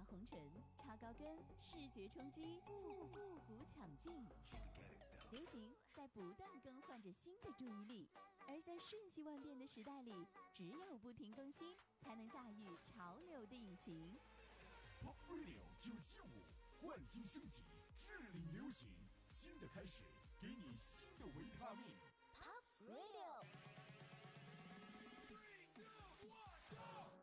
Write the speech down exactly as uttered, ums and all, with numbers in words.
红尘，插高跟，视觉冲击，复复古抢镜。流行在不断更换着新的注意力，而在瞬息万变的时代里，只有不停更新，才能驾驭潮流的引擎。 Pop Radio 九七五，焕新升级，致力流行，新的开始，给你新的维他命。 Pop Radio。